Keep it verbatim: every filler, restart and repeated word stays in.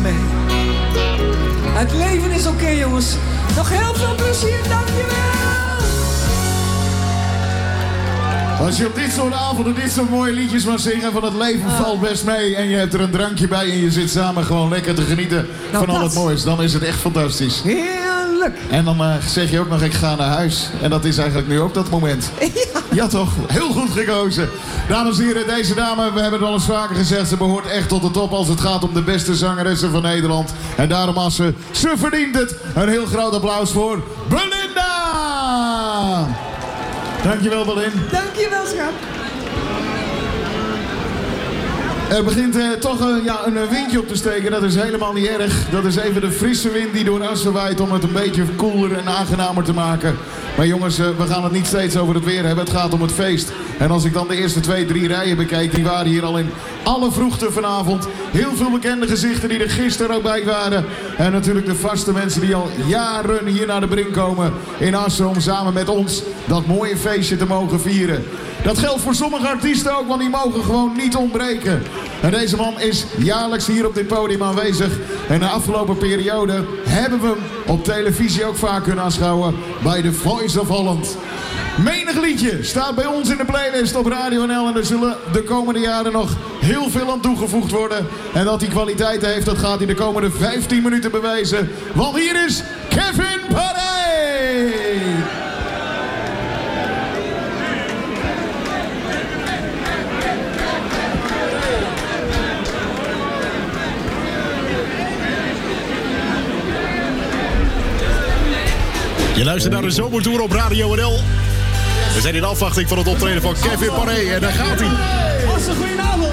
mee. Het leven is oké, okay, jongens. Nog heel veel plezier, dankjewel. Als je op dit soort avonden dit soort mooie liedjes mag zingen van het leven valt best mee en je hebt er een drankje bij en je zit samen gewoon lekker te genieten nou, van al het moois, dan is het echt fantastisch. Heerlijk. En dan uh, zeg je ook nog ik ga naar huis. En dat is eigenlijk nu ook dat moment. Ja, ja toch? Heel goed gekozen. Dames en heren, deze dame, we hebben het al eens vaker gezegd, ze behoort echt tot de top als het gaat om de beste zangeressen van Nederland. En daarom als ze, ze verdient het. Een heel groot applaus voor Belinda! Dankjewel, Belin. Dankjewel, schat. Er begint eh, toch uh, ja, een windje op te steken. Dat is helemaal niet erg. Dat is even de frisse wind die door Assen waait om het een beetje koeler en aangenamer te maken. Maar jongens, uh, we gaan het niet steeds over het weer hebben. Het gaat om het feest. En als ik dan de eerste twee, drie rijen bekijk, die waren hier al in alle vroegte vanavond. Heel veel bekende gezichten die er gisteren ook bij waren. En natuurlijk de vaste mensen die al jaren hier naar de Brink komen in Assen om samen met ons dat mooie feestje te mogen vieren. Dat geldt voor sommige artiesten ook, want die mogen gewoon niet ontbreken. En deze man is jaarlijks hier op dit podium aanwezig. En de afgelopen periode hebben we hem op televisie ook vaak kunnen aanschouwen bij The Voice of Holland. Menig liedje staat bij ons in de playlist op Radio N L en er zullen de komende jaren nog heel veel aan toegevoegd worden. En dat hij kwaliteit heeft, dat gaat hij de komende vijftien minuten bewijzen. Want hier is Kevin Paré! Je luistert naar de Zomertour op Radio N L. We zijn in afwachting van het optreden van Kevin Paré en daar gaat hij. Assen, goedenavond.